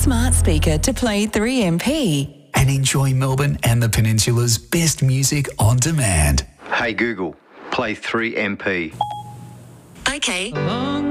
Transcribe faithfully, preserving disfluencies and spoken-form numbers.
smart speaker to play three M P. And enjoy Melbourne and the Peninsula's best music on demand. Hey Google, play three M P. Okay.